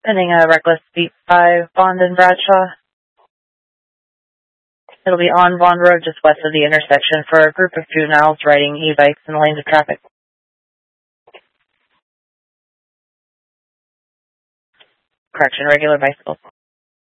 Pending a reckless speed by Bond and Bradshaw. It'll be on Bond Road just west of the intersection for a group of juveniles riding e-bikes in the lanes of traffic. Correction, regular bicycles.